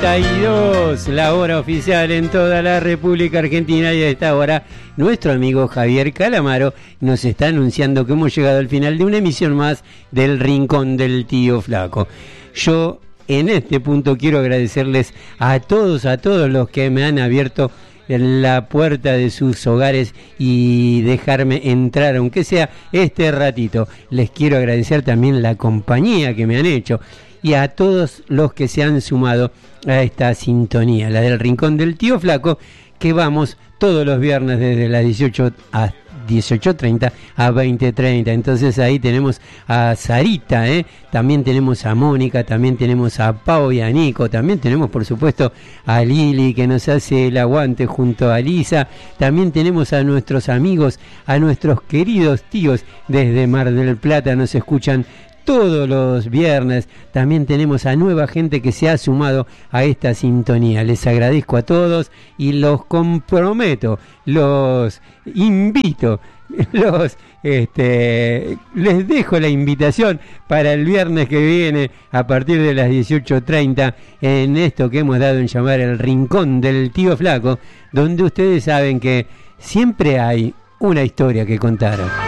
22, la hora oficial en toda la República Argentina, y a esta hora nuestro amigo Javier Calamaro nos está anunciando que hemos llegado al final de una emisión más del Rincón del Tío Flaco. Yo en este punto quiero agradecerles a todos los que me han abierto la puerta de sus hogares y dejarme entrar, aunque sea este ratito. Les quiero agradecer también la compañía que me han hecho y a todos los que se han sumado a esta sintonía, la del Rincón del Tío Flaco, que vamos todos los viernes desde las 18 a 18:30 a 20:30. Entonces ahí tenemos a Sarita, también tenemos a Mónica, también tenemos a Pau y a Nico, también tenemos por supuesto a Lili que nos hace el aguante junto a Lisa, también tenemos a nuestros amigos, a nuestros queridos tíos desde Mar del Plata, nos escuchan todos los viernes. También tenemos a nueva gente que se ha sumado a esta sintonía. Les agradezco a todos y los comprometo, los invito, les dejo la invitación para el viernes que viene a partir de las 18:30 en esto que hemos dado en llamar el Rincón del Tío Flaco, donde ustedes saben que siempre hay una historia que contar.